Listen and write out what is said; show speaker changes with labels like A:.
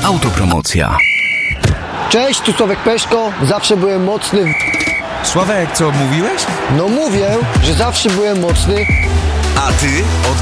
A: Autopromocja.
B: Cześć, tu Sławek Peszko. Zawsze byłem mocny.
C: Sławek, co mówiłeś?
B: No mówię, że zawsze byłem mocny.
A: A ty od